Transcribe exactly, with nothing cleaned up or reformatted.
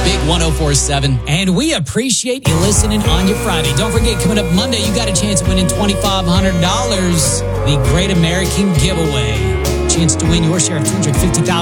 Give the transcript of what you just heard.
Big one oh four point seven. And we appreciate you listening on your Friday. Don't forget, coming up Monday, you got a chance of winning twenty-five hundred dollars. The Great American Giveaway. Chance to win your share of two hundred fifty thousand dollars.